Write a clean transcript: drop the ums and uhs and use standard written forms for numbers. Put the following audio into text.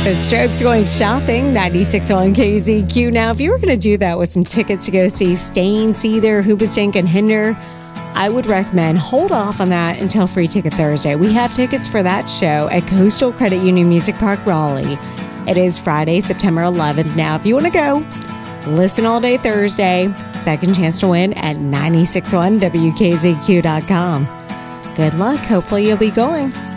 The Strokes going shopping, 96.1 KZQ. Now, if you were going to do that with some tickets to go see Stain, Seether, Hoobastank, and Hinder, I would recommend hold off on that until Free Ticket Thursday. We have tickets for that show at Coastal Credit Union Music Park, Raleigh. It is Friday, September 11th. Now, if you want to go, listen all day Thursday. Second chance to win at 961WKZQ.com. Good luck. Hopefully you'll be going.